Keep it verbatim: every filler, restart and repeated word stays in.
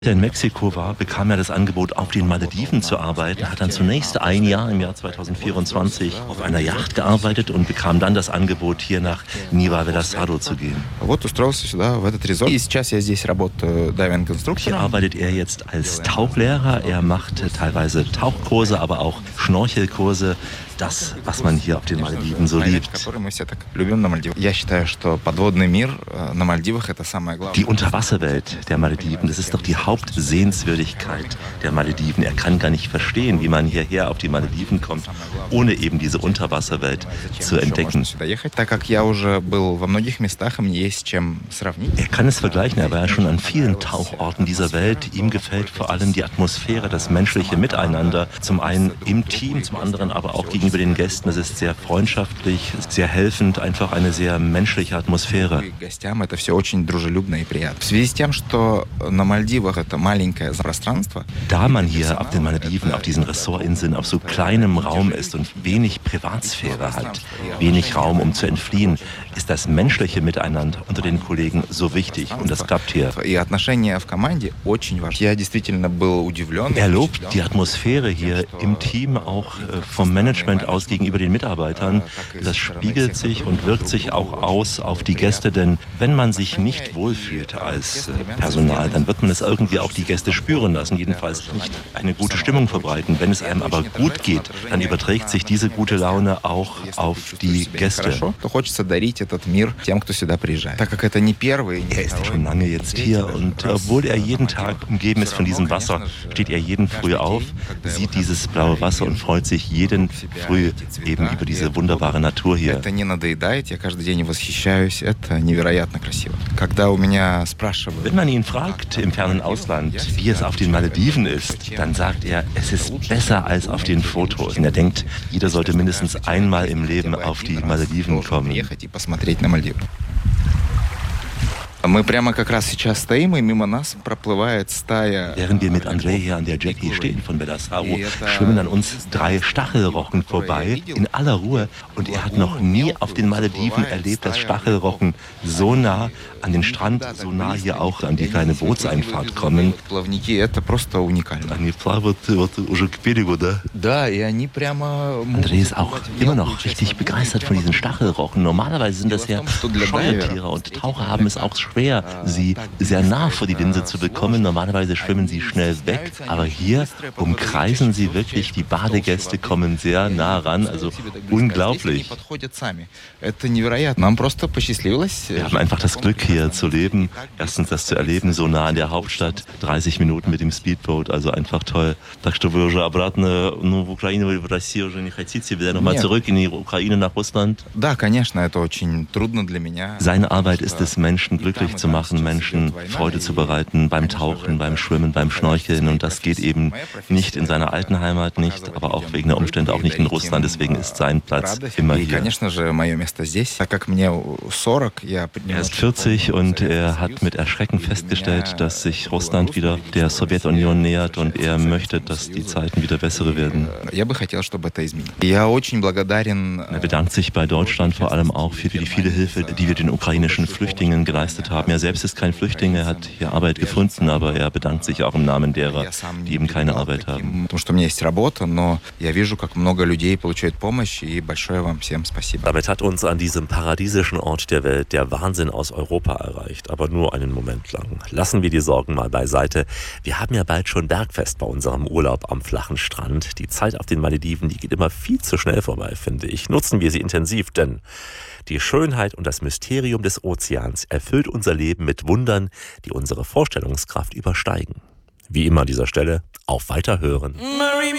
der in Mexiko war, bekam er das Angebot, auf den Malediven zu arbeiten, hat dann zunächst ein Jahr im Jahr zweitausendvierundzwanzig auf einer Yacht gearbeitet und bekam dann das Angebot, hier nach Niva Velasado zu gehen. Hier arbeitet er jetzt als Tauchlehrer, er macht teilweise Tauchkurse, aber auch Schnorchelkurse. Das, was man hier auf den Malediven so liebt. Die Unterwasserwelt der Malediven, das ist doch die Hauptsehenswürdigkeit der Malediven. Er kann gar nicht verstehen, wie man hierher auf die Malediven kommt, ohne eben diese Unterwasserwelt zu entdecken. Er kann es vergleichen, er war ja schon an vielen Tauchorten dieser Welt. Ihm gefällt vor allem die Atmosphäre, das menschliche Miteinander. Zum einen im Team, zum anderen aber auch gegenüber den Gästen. Es ist sehr freundschaftlich, sehr helfend, einfach eine sehr menschliche Atmosphäre. Da man hier auf den Malediven, auf diesen Ressortinseln, auf so kleinem Raum ist und wenig Privatsphäre hat, wenig Raum, um zu entfliehen, ist das menschliche Miteinander unter den Kollegen so wichtig und das klappt hier. Er lobt die Atmosphäre hier im Team, auch vom Management aus gegenüber den Mitarbeitern. Das spiegelt sich und wirkt sich auch aus auf die Gäste, denn wenn man sich nicht wohlfühlt als Personal, dann wird man es irgendwie auch die Gäste spüren lassen, jedenfalls nicht eine gute Stimmung verbreiten. Wenn es einem aber gut geht, dann überträgt sich diese gute Laune auch auf die Gäste. Er ist schon lange jetzt hier und obwohl er jeden Tag umgeben ist von diesem Wasser, steht er jeden Früh auf, sieht dieses blaue Wasser und freut sich jeden Früh eben über diese wunderbare Natur hier. Wenn man ihn fragt im fernen Ausland, wie es auf den Malediven ist, dann sagt er, es ist besser als auf den Fotos. Und er denkt, jeder sollte mindestens einmal im Leben auf die Malediven kommen. Während wir mit André hier an der Jetty stehen von Velasaro, schwimmen an uns drei Stachelrochen vorbei, in aller Ruhe. Und er hat noch nie auf den Malediven erlebt, dass Stachelrochen so nah an den Strand, so nah hier auch an die kleine Bootseinfahrt kommen. André ist auch immer noch richtig begeistert von diesen Stachelrochen. Normalerweise sind das ja Scheuertiere und Taucher haben es auch schwer, sie sehr nah vor die Linse zu bekommen. Normalerweise schwimmen sie schnell weg, aber hier umkreisen sie wirklich, die Badegäste kommen sehr nah ran, also unglaublich. Wir haben einfach das Glück, hier zu leben. Erstens das zu erleben, so nah an der Hauptstadt, dreißig Minuten mit dem Speedboat, also einfach toll. Так что вы уже обратно, ну, в Украину, в Россию уже не хотите, wieder nochmal zurück in die Ukraine nach Russland? Seine Arbeit ist es, Menschen glücklich zu machen, Menschen Freude zu bereiten beim Tauchen, beim Schwimmen, beim Schnorcheln und das geht eben nicht in seiner alten Heimat, nicht, aber auch wegen der Umstände auch nicht in Russland, deswegen ist sein Platz immer hier. Er ist vierzig und er hat mit Erschrecken festgestellt, dass sich Russland wieder der Sowjetunion nähert und er möchte, dass die Zeiten wieder bessere werden. Er bedankt sich bei Deutschland vor allem auch für die viele Hilfe, die wir den ukrainischen Flüchtlingen geleistet haben. Er selbst ist kein Flüchtling, er hat hier Arbeit gefunden, aber er bedankt sich auch im Namen derer, die eben keine Arbeit haben. Damit hat uns an diesem paradiesischen Ort der Welt der Wahnsinn aus Europa erreicht, aber nur einen Moment lang. Lassen wir die Sorgen mal beiseite. Wir haben ja bald schon Bergfest bei unserem Urlaub am flachen Strand. Die Zeit auf den Malediven, die geht immer viel zu schnell vorbei, finde ich. Nutzen wir sie intensiv, denn die Schönheit und das Mysterium des Ozeans erfüllt unser Leben mit Wundern, die unsere Vorstellungskraft übersteigen. Wie immer an dieser Stelle, auf Weiterhören.